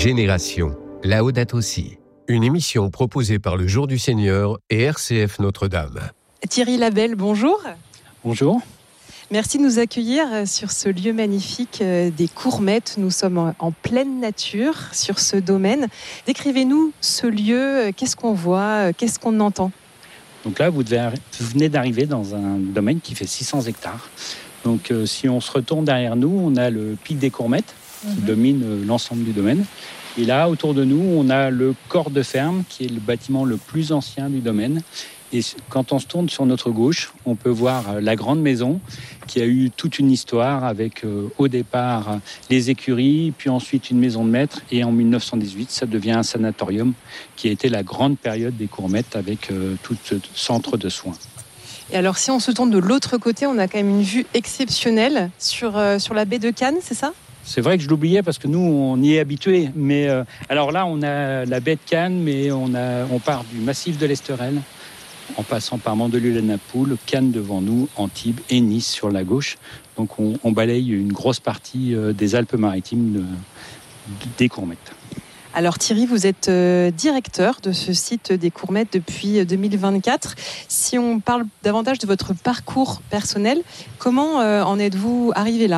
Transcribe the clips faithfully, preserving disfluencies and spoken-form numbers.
Génération, Laudato Si. Une émission proposée par le Jour du Seigneur et R C F Notre-Dame. Thierry Labelle, bonjour. Bonjour. Merci de nous accueillir sur ce lieu magnifique des Courmettes. Nous sommes en pleine nature sur ce domaine. Décrivez-nous ce lieu, qu'est-ce qu'on voit, qu'est-ce qu'on entend ? Donc là, vous, devez, vous venez d'arriver dans un domaine qui fait six cents hectares. Donc euh, si on se retourne derrière nous, on a le pic des Courmettes qui mmh. domine euh, l'ensemble du domaine. Et là, autour de nous, on a le corps de ferme qui est le bâtiment le plus ancien du domaine. Et quand on se tourne sur notre gauche, on peut voir la grande maison qui a eu toute une histoire avec euh, au départ les écuries, puis ensuite une maison de maître. Et en dix-neuf cent dix-huit, ça devient un sanatorium qui a été la grande période des Courmettes avec euh, tout ce centre de soins. Et alors, si on se tourne de l'autre côté, on a quand même une vue exceptionnelle sur, euh, sur la baie de Cannes, c'est ça ? C'est vrai que je l'oubliais parce que nous, on y est habitués. Mais euh, alors là, on a la baie de Cannes, mais on, a, on part du massif de l'Esterel, en passant par Mandelieu-la-Napoule, Cannes devant nous, Antibes et Nice sur la gauche. Donc on, on balaye une grosse partie euh, des Alpes-Maritimes de, des Courmettes. Alors Thierry, vous êtes euh, directeur de ce site des Courmettes depuis deux mille vingt-quatre. Si on parle davantage de votre parcours personnel, comment euh, en êtes-vous arrivé là ?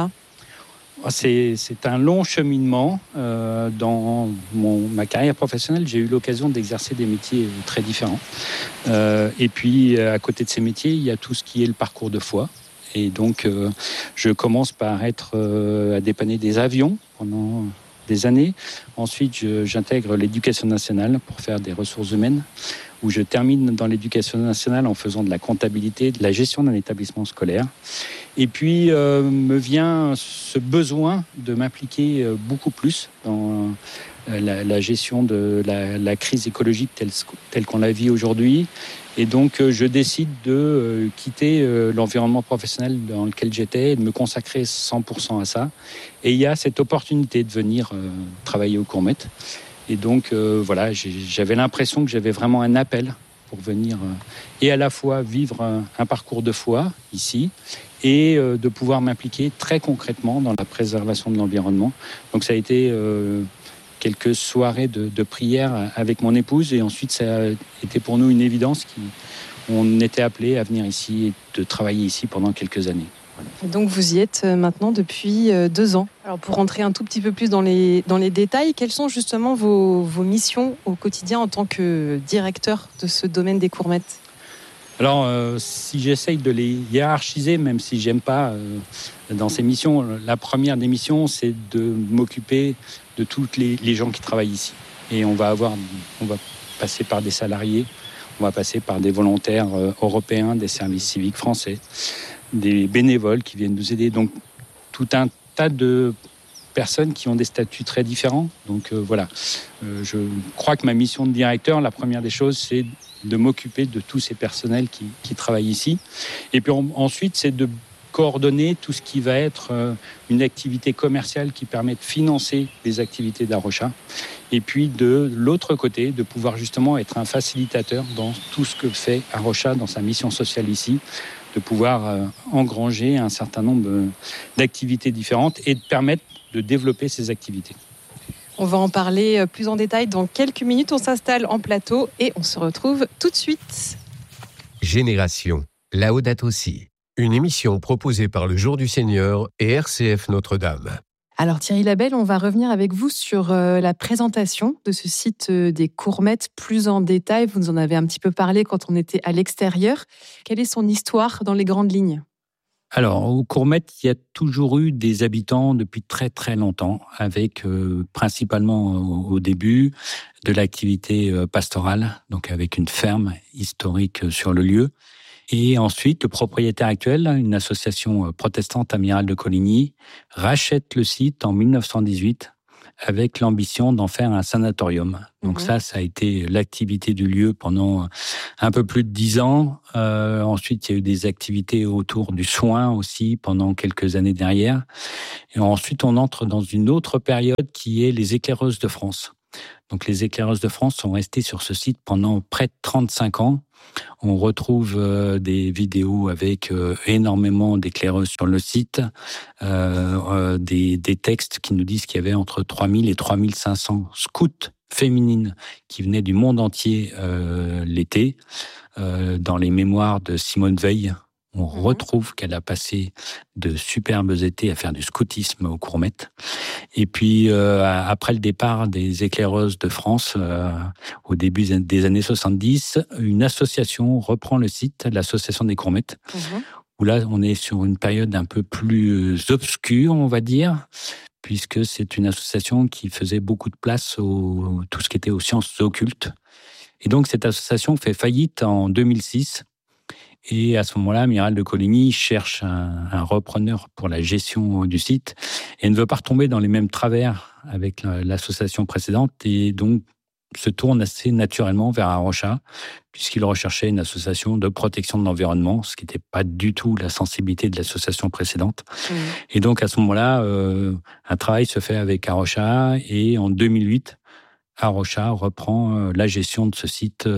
C'est, c'est un long cheminement. Euh, dans mon, ma carrière professionnelle, j'ai eu l'occasion d'exercer des métiers très différents. Euh, et puis, à côté de ces métiers, il y a tout ce qui est le parcours de foi. Et donc, euh, je commence par être euh, à dépanner des avions pendant des années. Ensuite, je, j'intègre l'éducation nationale pour faire des ressources humaines, où je termine dans l'éducation nationale en faisant de la comptabilité, de la gestion d'un établissement scolaire. Et puis euh, me vient ce besoin de m'impliquer beaucoup plus dans la, la gestion de la, la crise écologique telle, telle qu'on la vit aujourd'hui. Et donc euh, je décide de euh, quitter euh, l'environnement professionnel dans lequel j'étais et de me consacrer cent pour cent à ça. Et il y a cette opportunité de venir euh, travailler aux Courmettes. Et donc euh, voilà, j'ai, j'avais l'impression que j'avais vraiment un appel pour venir euh, et à la fois vivre un, un parcours de foi ici et euh, de pouvoir m'impliquer très concrètement dans la préservation de l'environnement. Donc ça a été euh, quelques soirées de, de prière avec mon épouse et ensuite ça a été pour nous une évidence qu'on était appelés à venir ici et de travailler ici pendant quelques années. Et donc vous y êtes maintenant depuis deux ans. Alors pour rentrer un tout petit peu plus dans les, dans les détails, quelles sont justement vos, vos missions au quotidien en tant que directeur de ce domaine des Courmettes ? Alors euh, si j'essaye de les hiérarchiser, même si j'aime pas euh, dans ces missions, la première des missions c'est de m'occuper de tous les, les gens qui travaillent ici. Et on va avoir, on va passer par des salariés, on va passer par des volontaires euh, européens, des services civiques français, des bénévoles qui viennent nous aider. Donc, tout un tas de personnes qui ont des statuts très différents. Donc, euh, voilà. Euh, je crois que ma mission de directeur, la première des choses, c'est de m'occuper de tous ces personnels qui, qui travaillent ici. Et puis, on, ensuite, c'est de coordonner tout ce qui va être euh, une activité commerciale qui permet de financer les activités d'Arocha. Et puis, de l'autre côté, de pouvoir justement être un facilitateur dans tout ce que fait Arocha dans sa mission sociale ici, de pouvoir euh, engranger un certain nombre euh, d'activités différentes et de permettre de développer ces activités. On va en parler plus en détail dans quelques minutes. On s'installe en plateau et on se retrouve tout de suite. Génération, Laudato Si. Une émission proposée par le Jour du Seigneur et R C F Notre-Dame. Alors Thierry Labelle, on va revenir avec vous sur euh, la présentation de ce site euh, des Courmettes plus en détail. Vous nous en avez un petit peu parlé quand on était à l'extérieur. Quelle est son histoire dans les grandes lignes ? Alors, aux Courmettes, il y a toujours eu des habitants depuis très très longtemps, avec euh, principalement au, au début de l'activité euh, pastorale, donc avec une ferme historique euh, sur le lieu. Et ensuite, le propriétaire actuel, une association protestante Amiral de Coligny, rachète le site en dix-neuf cent dix-huit avec l'ambition d'en faire un sanatorium. Donc mmh. ça, ça a été l'activité du lieu pendant un peu plus de dix ans. Euh, ensuite, il y a eu des activités autour du soin aussi pendant quelques années derrière. Et ensuite, on entre dans une autre période qui est les éclaireuses de France. Donc les éclaireuses de France sont restées sur ce site pendant près de trente-cinq ans. On retrouve euh, des vidéos avec euh, énormément d'éclaireuses sur le site, euh, euh, des, des textes qui nous disent qu'il y avait entre trois mille et trois mille cinq cents scouts féminines qui venaient du monde entier euh, l'été. Euh, dans les mémoires de Simone Veil, on mmh. retrouve qu'elle a passé de superbes étés à faire du scoutisme aux Courmettes. Et puis, euh, après le départ des éclaireuses de France, euh, au début des années soixante-dix, une association reprend le site, l'association des Courmettes, mmh. où là, on est sur une période un peu plus obscure, on va dire, puisque c'est une association qui faisait beaucoup de place au tout ce qui était aux sciences occultes. Et donc, cette association fait faillite en deux mille six. Et à ce moment-là, Amiral de Coligny cherche un, un repreneur pour la gestion du site et ne veut pas retomber dans les mêmes travers avec l'association précédente et donc se tourne assez naturellement vers Arocha puisqu'il recherchait une association de protection de l'environnement, ce qui n'était pas du tout la sensibilité de l'association précédente. Mmh. Et donc, à ce moment-là, euh, un travail se fait avec Arocha et en deux mille huit, Arocha reprend la gestion de ce site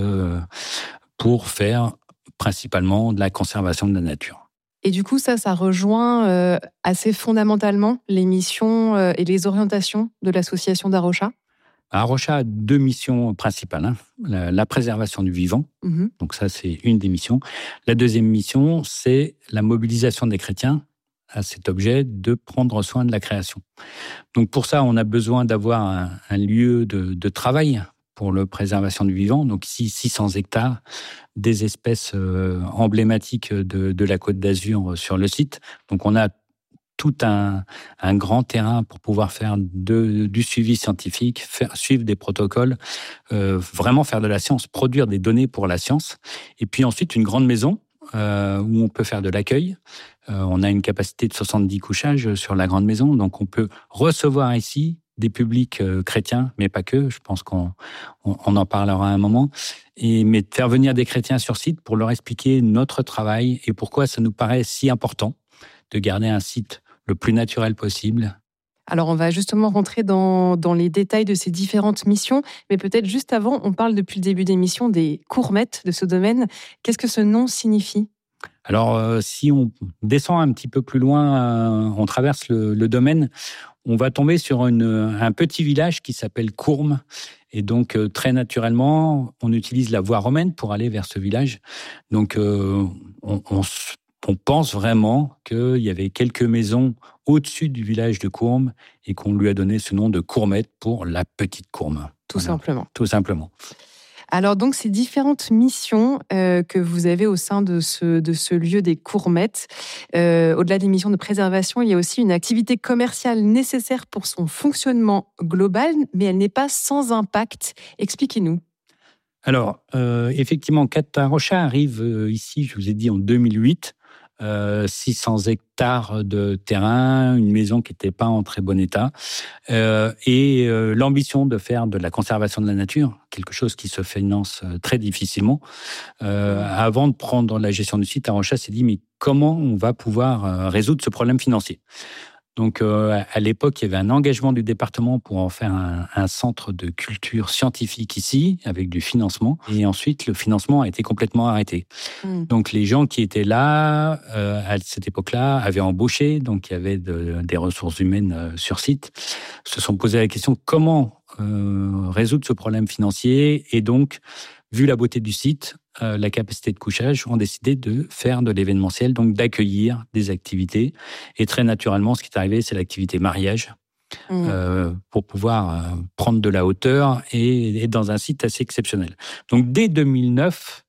pour faire principalement de la conservation de la nature. Et du coup, ça, ça rejoint euh, assez fondamentalement les missions euh, et les orientations de l'association d'Arocha. Arocha a deux missions principales. Hein. La, la préservation du vivant, mmh. donc ça, c'est une des missions. La deuxième mission, c'est la mobilisation des chrétiens à cet objet de prendre soin de la création. Donc pour ça, on a besoin d'avoir un, un lieu de, de travail pour la préservation du vivant, donc ici six cents hectares, des espèces euh, emblématiques de, de la Côte d'Azur sur le site. Donc on a tout un, un grand terrain pour pouvoir faire de, du suivi scientifique, faire, suivre des protocoles, euh, vraiment faire de la science, produire des données pour la science. Et puis ensuite, une grande maison euh, où on peut faire de l'accueil. Euh, on a une capacité de soixante-dix couchages sur la grande maison, donc on peut recevoir ici des publics euh, chrétiens, mais pas que, je pense qu'on on, on en parlera à un moment, et, mais de faire venir des chrétiens sur site pour leur expliquer notre travail et pourquoi ça nous paraît si important de garder un site le plus naturel possible. Alors, on va justement rentrer dans, dans les détails de ces différentes missions, mais peut-être juste avant, on parle depuis le début d'émission des Courmettes de ce domaine. Qu'est-ce que ce nom signifie ? Alors, euh, si on descend un petit peu plus loin, euh, on traverse le, le domaine, on va tomber sur une, un petit village qui s'appelle Courmes. Et donc, euh, très naturellement, on utilise la voie romaine pour aller vers ce village. Donc, euh, on, on, on pense vraiment qu'il y avait quelques maisons au-dessus du village de Courmes et qu'on lui a donné ce nom de Courmette pour la petite Courme. Tout voilà. simplement. Tout simplement. Alors donc ces différentes missions euh, que vous avez au sein de ce, de ce lieu des Courmettes, euh, au-delà des missions de préservation, il y a aussi une activité commerciale nécessaire pour son fonctionnement global, mais elle n'est pas sans impact. Expliquez-nous. Alors, euh, effectivement, Arocha arrive euh, ici, je vous ai dit, en deux mille huit. Euh, six cents hectares de terrain, une maison qui n'était pas en très bon état, euh, et euh, l'ambition de faire de la conservation de la nature, quelque chose qui se finance très difficilement. Euh, avant de prendre la gestion du site, Arocha s'est dit, mais comment on va pouvoir euh, résoudre ce problème financier ? Donc, euh, à l'époque, il y avait un engagement du département pour en faire un, un centre de culture scientifique ici, avec du financement. Et ensuite, le financement a été complètement arrêté. Mmh. Donc, les gens qui étaient là, euh, à cette époque-là, avaient embauché. Donc, il y avait de, des ressources humaines euh, sur site. Se sont posé la question, comment euh, résoudre ce problème financier ? Et donc, vu la beauté du site, euh, la capacité de couchage, ont décidé de faire de l'événementiel, donc d'accueillir des activités. Et très naturellement, ce qui est arrivé, c'est l'activité mariage, mmh. euh, pour pouvoir euh, prendre de la hauteur et être dans un site assez exceptionnel. Donc dès deux mille neuf,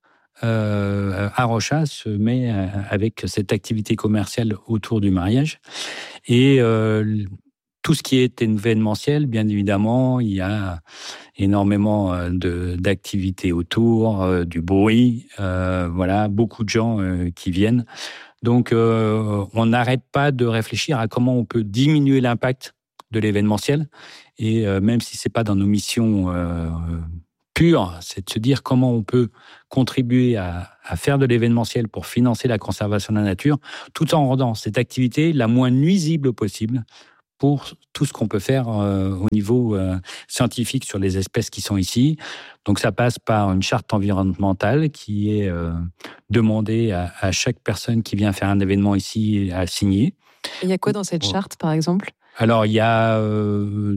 euh, Arocha se met avec cette activité commerciale autour du mariage. Et euh, tout ce qui est événementiel, bien évidemment, il y a énormément de, d'activités autour, euh, du bruit, euh, voilà, beaucoup de gens euh, qui viennent. Donc, euh, on n'arrête pas de réfléchir à comment on peut diminuer l'impact de l'événementiel. Et euh, même si c'est pas dans nos missions euh, pures, c'est de se dire comment on peut contribuer à, à faire de l'événementiel pour financer la conservation de la nature, tout en rendant cette activité la moins nuisible possible pour tout ce qu'on peut faire euh, au niveau euh, scientifique sur les espèces qui sont ici. Donc ça passe par une charte environnementale qui est euh, demandée à, à chaque personne qui vient faire un événement ici à signer. Et il y a quoi dans cette charte, par exemple ? Alors, il y a euh,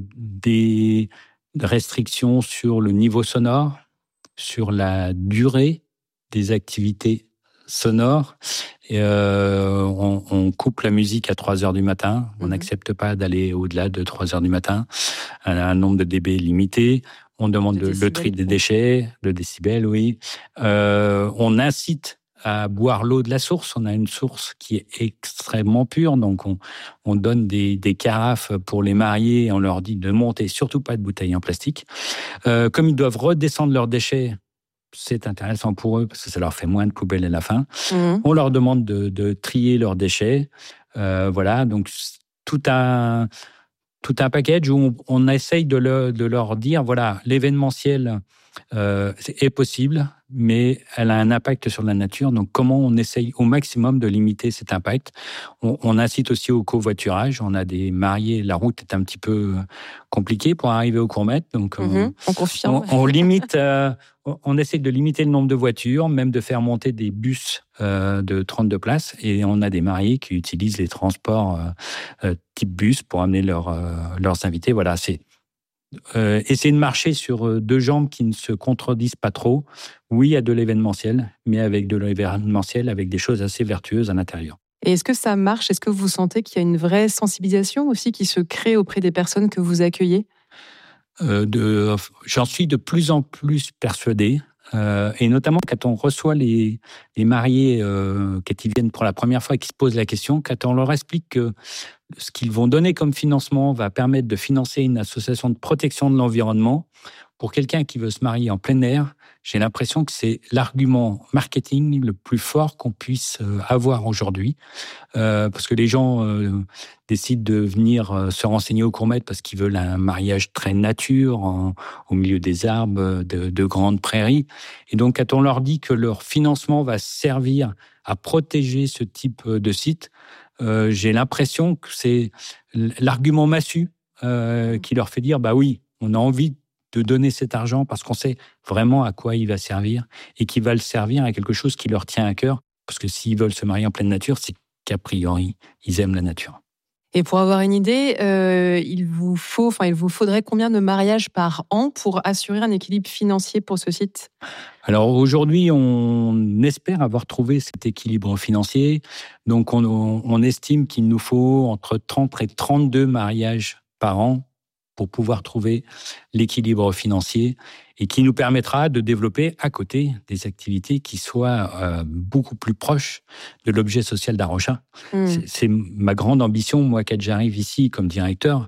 des restrictions sur le niveau sonore, sur la durée des activités sonores. Et, euh, on, on coupe la musique à trois heures du matin. On n'accepte mmh. pas d'aller au-delà de trois heures du matin. Un, un nombre de décibels limité. On demande le, le tri des déchets, le décibel, oui. Euh, on incite à boire l'eau de la source. On a une source qui est extrêmement pure, donc on, on donne des, des carafes pour les mariés et on leur dit de monter, surtout pas de bouteilles en plastique. Euh, comme ils doivent redescendre leurs déchets, c'est intéressant pour eux parce que ça leur fait moins de poubelles à la fin. Mmh. On leur demande de, de trier leurs déchets. Euh, voilà, donc tout un, tout un package où on, on essaye de, le, de leur dire, voilà, l'événementiel euh, est possible, mais elle a un impact sur la nature. Donc, comment on essaye au maximum de limiter cet impact ? On, on incite aussi au covoiturage. On a des mariés, la route est un petit peu compliquée pour arriver au Courmette. Donc, mmh, on, on confirme. On, on limite, euh, on essaie de limiter le nombre de voitures, même de faire monter des bus euh, de trente-deux places. Et on a des mariés qui utilisent les transports euh, euh, type bus pour amener leur, euh, leurs invités. Voilà, c'est Euh, essayer de marcher sur deux jambes qui ne se contredisent pas trop. Oui, il y a de l'événementiel, mais avec de l'événementiel, avec des choses assez vertueuses à l'intérieur. Et est-ce que ça marche ? Est-ce que vous sentez qu'il y a une vraie sensibilisation aussi qui se crée auprès des personnes que vous accueillez ? euh, de, J'en suis de plus en plus persuadé. Euh, et notamment quand on reçoit les, les mariés, euh, quand ils viennent pour la première fois et qui se posent la question, quand on leur explique que ce qu'ils vont donner comme financement va permettre de financer une association de protection de l'environnement. Pour quelqu'un qui veut se marier en plein air, j'ai l'impression que c'est l'argument marketing le plus fort qu'on puisse avoir aujourd'hui. Euh, parce que les gens euh, décident de venir euh, se renseigner au Courmette parce qu'ils veulent un mariage très nature, en, au milieu des arbres, de, de grandes prairies. Et donc, quand on leur dit que leur financement va servir à protéger ce type de site, Euh, j'ai l'impression que c'est l'argument massu euh, qui leur fait dire bah oui, on a envie de donner cet argent parce qu'on sait vraiment à quoi il va servir et qu'il va le servir à quelque chose qui leur tient à cœur. Parce que s'ils veulent se marier en pleine nature, c'est qu'a priori, ils aiment la nature. Et pour avoir une idée, euh, il vous faut, enfin, il vous faudrait combien de mariages par an pour assurer un équilibre financier pour ce site ? Alors aujourd'hui, on espère avoir trouvé cet équilibre financier. Donc on, on estime qu'il nous faut entre trente et trente-deux mariages par an pour pouvoir trouver l'équilibre financier et qui nous permettra de développer à côté des activités qui soient euh, beaucoup plus proches de l'objet social d'Arocha. Mmh. C'est, c'est ma grande ambition, moi, quand j'arrive ici comme directeur.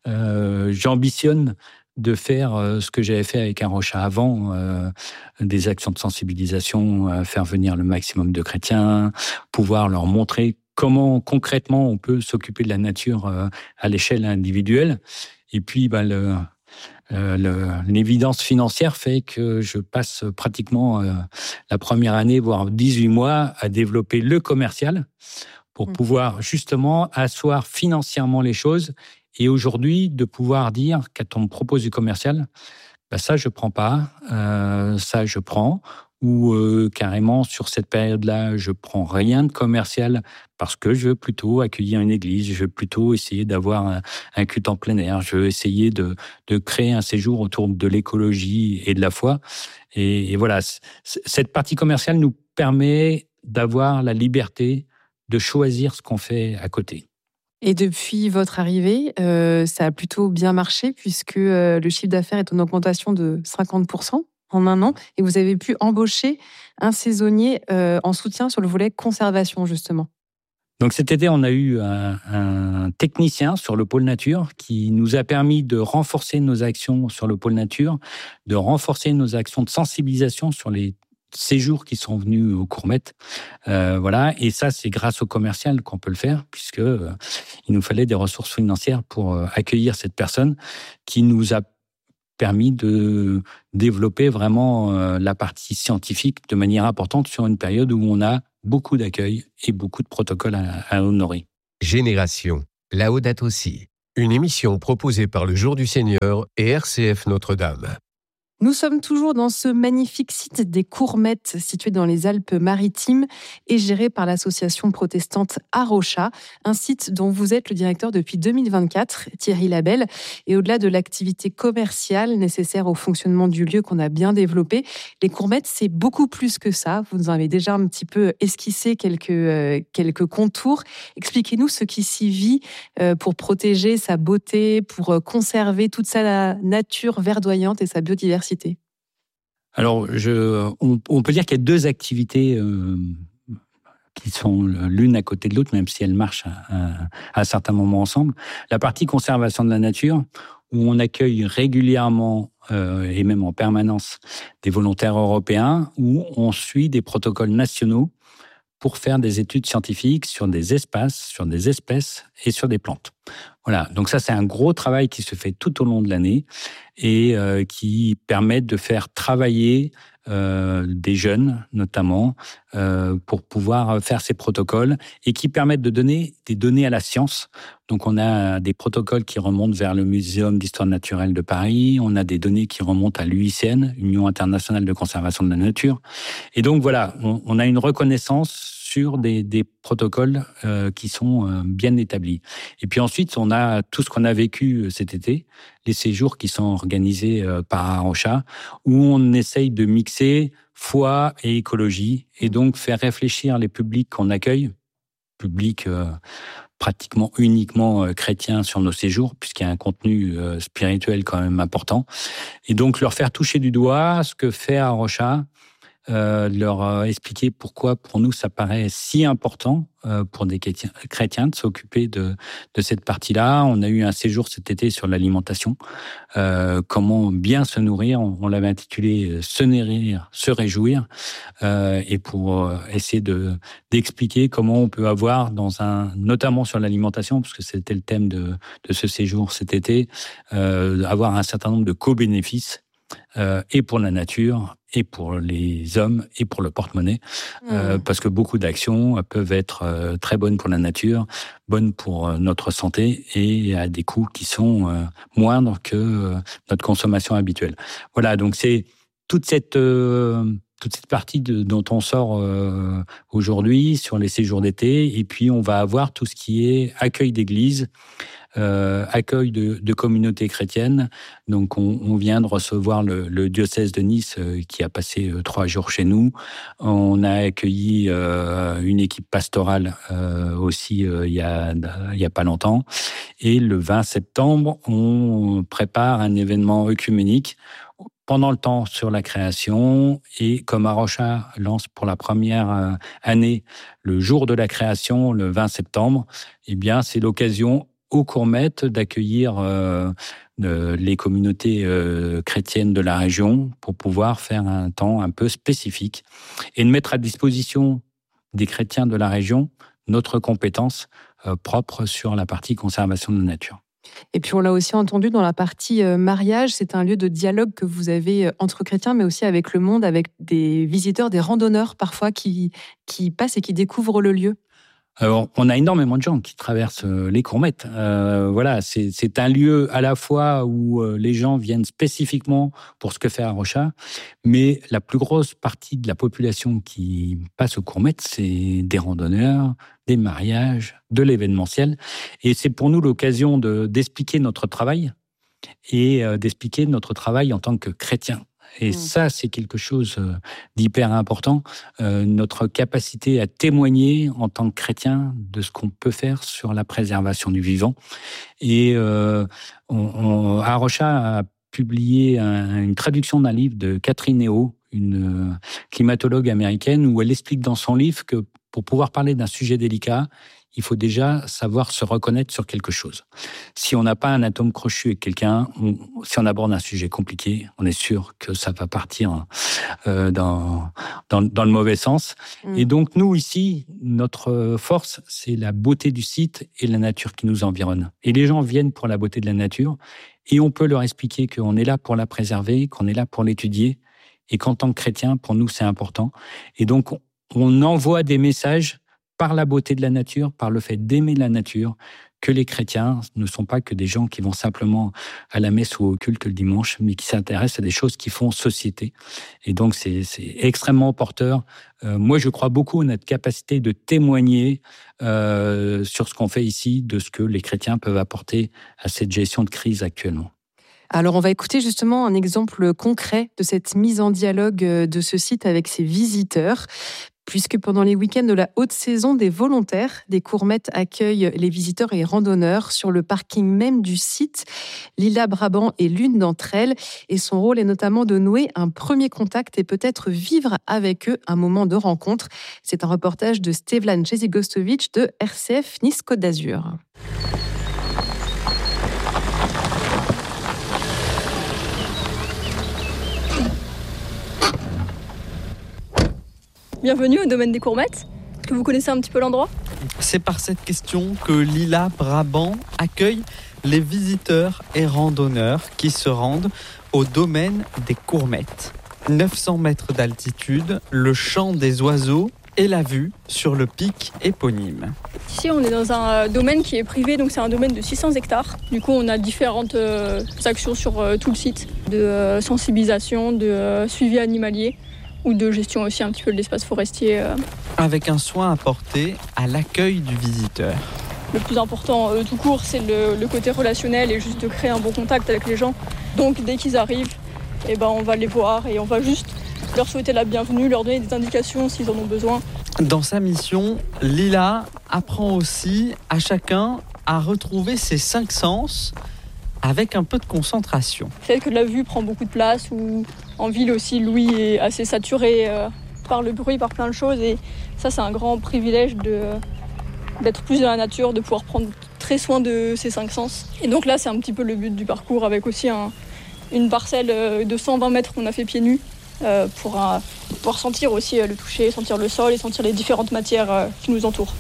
Euh, j'ambitionne de faire euh, ce que j'avais fait avec Arocha avant, euh, des actions de sensibilisation, euh, faire venir le maximum de chrétiens, pouvoir leur montrer comment concrètement on peut s'occuper de la nature euh, à l'échelle individuelle. Et puis, ben, le, euh, le, l'évidence financière fait que je passe pratiquement euh, la première année, voire dix-huit mois, à développer le commercial pour mmh. pouvoir justement asseoir financièrement les choses. Et aujourd'hui, de pouvoir dire, quand on me propose du commercial, ben ça, je ne prends pas, euh, ça, je prends. Ou euh, carrément, sur cette période-là, je ne prends rien de commercial parce que je veux plutôt accueillir une église, je veux plutôt essayer d'avoir un, un culte en plein air, je veux essayer de, de créer un séjour autour de l'écologie et de la foi. Et, et voilà, c- cette partie commerciale nous permet d'avoir la liberté de choisir ce qu'on fait à côté. Et depuis votre arrivée, euh, ça a plutôt bien marché puisque euh, le chiffre d'affaires est en augmentation de cinquante pour cent en un an et vous avez pu embaucher un saisonnier euh, en soutien sur le volet conservation, justement. Donc cet été, on a eu un, un technicien sur le pôle nature qui nous a permis de renforcer nos actions sur le pôle nature, de renforcer nos actions de sensibilisation sur les séjours qui sont venus au Courmette. Euh, voilà. Et ça, c'est grâce au commercial qu'on peut le faire, puisque euh, il nous fallait des ressources financières pour euh, accueillir cette personne qui nous a permis de développer vraiment euh, la partie scientifique de manière importante sur une période où on a beaucoup d'accueil et beaucoup de protocoles à, à honorer. Génération, Laudato Si. une émission proposée par le Jour du Seigneur et R C F Notre-Dame. Nous sommes toujours dans ce magnifique site des Courmettes, situé dans les Alpes-Maritimes et géré par l'association protestante Arocha, un site dont vous êtes le directeur depuis deux mille vingt-quatre, Thierry Labelle. Et au-delà de l'activité commerciale nécessaire au fonctionnement du lieu qu'on a bien développé, les Courmettes, c'est beaucoup plus que ça. Vous nous en avez déjà un petit peu esquissé quelques, euh, quelques contours. Expliquez-nous ce qui s'y vit euh, pour protéger sa beauté, pour conserver toute sa nature verdoyante et sa biodiversité. Alors, je, on, on peut dire qu'il y a deux activités euh, qui sont l'une à côté de l'autre, même si elles marchent à, à, à certains moments ensemble. La partie conservation de la nature, où on accueille régulièrement euh, et même en permanence des volontaires européens, où on suit des protocoles nationaux pour faire des études scientifiques sur des espaces, sur des espèces et sur des plantes. Voilà, donc ça c'est un gros travail qui se fait tout au long de l'année et euh, qui permet de faire travailler euh, des jeunes notamment euh, pour pouvoir faire ces protocoles et qui permettent de donner des données à la science. Donc on a des protocoles qui remontent vers le Muséum d'histoire naturelle de Paris, on a des données qui remontent à l'U I C N, Union internationale de conservation de la nature. Et donc voilà, on, on a une reconnaissance sur des, des protocoles euh, qui sont euh, bien établis. Et puis ensuite, on a tout ce qu'on a vécu cet été, les séjours qui sont organisés euh, par Arocha, où on essaye de mixer foi et écologie, et donc faire réfléchir les publics qu'on accueille, publics euh, pratiquement uniquement euh, chrétiens sur nos séjours, puisqu'il y a un contenu euh, spirituel quand même important, et donc leur faire toucher du doigt ce que fait Arocha, Euh, leur euh, expliquer pourquoi pour nous ça paraît si important euh, pour des chrétiens, chrétiens de s'occuper de, de cette partie-là. On a eu un séjour cet été sur l'alimentation, euh, comment bien se nourrir, on, on l'avait intitulé « Se nourrir, se réjouir euh, » et pour euh, essayer de, d'expliquer comment on peut avoir, dans un, notamment sur l'alimentation, parce que c'était le thème de, de ce séjour cet été, euh, avoir un certain nombre de co-bénéfices Euh, et pour la nature, et pour les hommes, et pour le porte-monnaie, mmh. euh, parce que beaucoup d'actions peuvent être euh, très bonnes pour la nature, bonnes pour euh, notre santé, et à des coûts qui sont euh, moindres que euh, notre consommation habituelle. Voilà, donc c'est toute cette... Euh, toute cette partie de, dont on sort euh, aujourd'hui sur les séjours d'été, et puis on va avoir tout ce qui est accueil d'église, Euh, accueil de, de communautés chrétiennes. Donc, on, on vient de recevoir le, le diocèse de Nice euh, qui a passé euh, trois jours chez nous. On a accueilli euh, une équipe pastorale euh, aussi euh, il y a il y a pas longtemps. Et le vingt septembre, on prépare un événement œcuménique pendant le temps sur la création, et comme Arocha lance pour la première année le jour de la création, le vingt septembre, eh bien, c'est l'occasion aux Courmettes d'accueillir euh, euh, les communautés euh, chrétiennes de la région pour pouvoir faire un temps un peu spécifique et de mettre à disposition des chrétiens de la région notre compétence euh, propre sur la partie conservation de la nature. Et puis on l'a aussi entendu dans la partie euh, mariage, c'est un lieu de dialogue que vous avez euh, entre chrétiens, mais aussi avec le monde, avec des visiteurs, des randonneurs parfois qui, qui passent et qui découvrent le lieu. Alors, on a énormément de gens qui traversent les Courmettes. Euh, voilà, c'est, c'est un lieu à la fois où les gens viennent spécifiquement pour ce que fait Arocha, mais la plus grosse partie de la population qui passe aux Courmettes, c'est des randonneurs, des mariages, de l'événementiel. Et c'est pour nous l'occasion de, d'expliquer notre travail et euh, d'expliquer notre travail en tant que chrétien. Et ça, c'est quelque chose d'hyper important, euh, notre capacité à témoigner en tant que chrétien de ce qu'on peut faire sur la préservation du vivant. Et euh, on, on, Arocha a publié un, une traduction d'un livre de Catherine Eo, une climatologue américaine, où elle explique dans son livre que pour pouvoir parler d'un sujet délicat, il faut déjà savoir se reconnaître sur quelque chose. Si on n'a pas un atome crochu avec quelqu'un, on, si on aborde un sujet compliqué, on est sûr que ça va partir euh, dans, dans, dans le mauvais sens. Mmh. Et donc, nous, ici, notre force, c'est la beauté du site et la nature qui nous environne. Et les gens viennent pour la beauté de la nature, et on peut leur expliquer qu'on est là pour la préserver, qu'on est là pour l'étudier, et qu'en tant que chrétien, pour nous, c'est important. Et donc, on envoie des messages par la beauté de la nature, par le fait d'aimer la nature, que les chrétiens ne sont pas que des gens qui vont simplement à la messe ou au culte le dimanche, mais qui s'intéressent à des choses qui font société. Et donc, c'est, c'est extrêmement porteur. Euh, moi, je crois beaucoup à notre capacité de témoigner euh, sur ce qu'on fait ici, de ce que les chrétiens peuvent apporter à cette gestion de crise actuellement. Alors, on va écouter justement un exemple concret de cette mise en dialogue de ce site avec ses visiteurs, puisque pendant les week-ends de la haute saison, des volontaires des Courmettes accueillent les visiteurs et randonneurs sur le parking même du site. Lila Brabant est l'une d'entre elles et son rôle est notamment de nouer un premier contact et peut-être vivre avec eux un moment de rencontre. C'est un reportage de Stevlan Jezigostovic de R C F Nice Côte d'Azur. Bienvenue au domaine des Courmettes. Est-ce que vous connaissez un petit peu l'endroit ? C'est par cette question que Lila Brabant accueille les visiteurs et randonneurs qui se rendent au domaine des Courmettes. neuf cents mètres d'altitude, le chant des oiseaux et la vue sur le pic éponyme. Ici, on est dans un domaine qui est privé, donc c'est un domaine de six cents hectares. Du coup, on a différentes euh, actions sur euh, tout le site, de euh, sensibilisation, de euh, suivi animalier, ou de gestion aussi un petit peu de l'espace forestier. Euh. Avec un soin apporté à l'accueil du visiteur. Le plus important euh, tout court, c'est le, le côté relationnel et juste de créer un bon contact avec les gens. Donc dès qu'ils arrivent, eh ben, on va les voir et on va juste leur souhaiter la bienvenue, leur donner des indications s'ils en ont besoin. Dans sa mission, Lila apprend aussi à chacun à retrouver ses cinq sens avec un peu de concentration. Peut-être que la vue prend beaucoup de place, ou en ville aussi, l'ouïe est assez saturée euh, par le bruit, par plein de choses. Et ça, c'est un grand privilège de, d'être plus dans la nature, de pouvoir prendre très soin de ses cinq sens. Et donc là, c'est un petit peu le but du parcours, avec aussi un, une parcelle de cent vingt mètres qu'on a fait pieds nus euh, pour euh, pouvoir sentir aussi euh, le toucher, sentir le sol et sentir les différentes matières euh, qui nous entourent.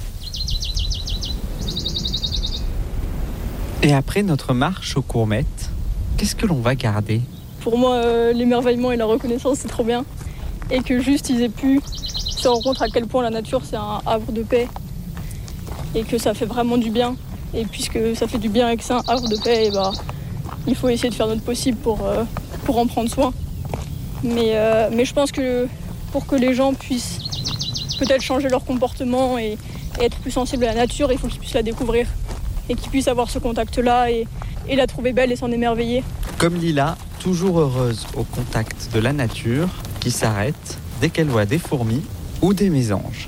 Et après notre marche aux Courmettes, qu'est-ce que l'on va garder ? Pour moi, euh, l'émerveillement et la reconnaissance, c'est trop bien. Et que juste ils aient pu se rendre compte à quel point la nature, c'est un havre de paix. Et que ça fait vraiment du bien. Et puisque ça fait du bien et que c'est un havre de paix, et bah, il faut essayer de faire notre possible pour, euh, pour en prendre soin. Mais, euh, mais je pense que pour que les gens puissent peut-être changer leur comportement et, et être plus sensibles à la nature, il faut qu'ils puissent la découvrir. Et qu'ils puissent avoir ce contact-là et, et la trouver belle et s'en émerveiller. Comme Lila, toujours heureuse au contact de la nature, qui s'arrête dès qu'elle voit des fourmis ou des mésanges.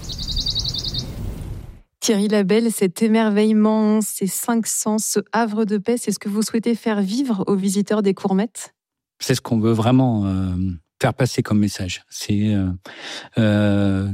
Thierry Labelle, cet émerveillement, ces cinq sens, ce havre de paix, c'est ce que vous souhaitez faire vivre aux visiteurs des Courmettes ? C'est ce qu'on veut vraiment euh, faire passer comme message. C'est euh, euh,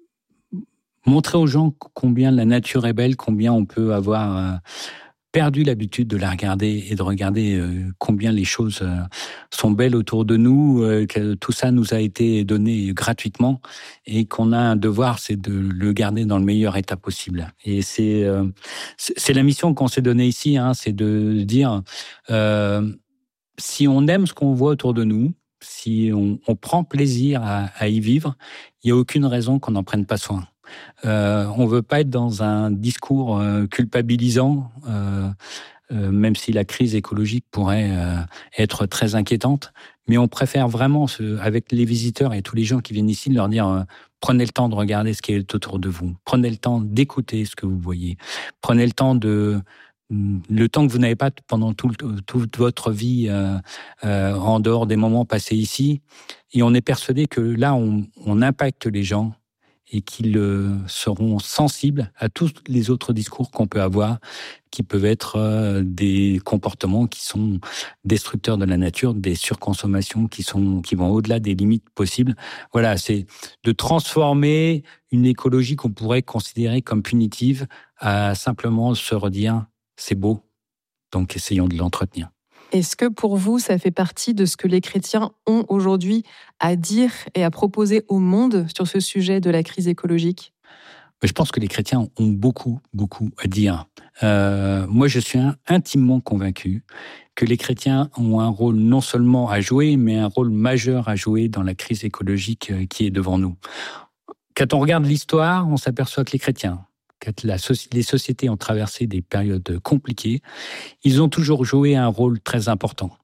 montrer aux gens combien la nature est belle, combien on peut avoir euh, perdu l'habitude de la regarder et de regarder euh, combien les choses euh, sont belles autour de nous, euh, que tout ça nous a été donné gratuitement et qu'on a un devoir, c'est de le garder dans le meilleur état possible. Et c'est euh, c'est la mission qu'on s'est donnée ici, hein, c'est de dire euh, si on aime ce qu'on voit autour de nous, si on, on prend plaisir à, à y vivre, il n'y a aucune raison qu'on n'en prenne pas soin. Euh, on veut pas être dans un discours euh, culpabilisant, euh, euh, même si la crise écologique pourrait euh, être très inquiétante. Mais on préfère vraiment, ce, avec les visiteurs et tous les gens qui viennent ici, leur dire euh, prenez le temps de regarder ce qui est autour de vous, prenez le temps d'écouter ce que vous voyez, prenez le temps de le temps que vous n'avez pas pendant tout, toute votre vie euh, euh, en dehors des moments passés ici. Et on est persuadé que là, on, on impacte les gens et qu'ils euh, seront sensibles à tous les autres discours qu'on peut avoir, qui peuvent être euh, des comportements qui sont destructeurs de la nature, des surconsommations qui sont qui vont au-delà des limites possibles. Voilà, c'est de transformer une écologie qu'on pourrait considérer comme punitive à simplement se redire c'est beau, donc essayons de l'entretenir. Est-ce que pour vous, ça fait partie de ce que les chrétiens ont aujourd'hui à dire et à proposer au monde sur ce sujet de la crise écologique ? Je pense que les chrétiens ont beaucoup, beaucoup à dire. Euh, moi, je suis intimement convaincu que les chrétiens ont un rôle non seulement à jouer, mais un rôle majeur à jouer dans la crise écologique qui est devant nous. Quand on regarde l'histoire, on s'aperçoit que les chrétiens, quand la, les sociétés ont traversé des périodes compliquées, ils ont toujours joué un rôle très important.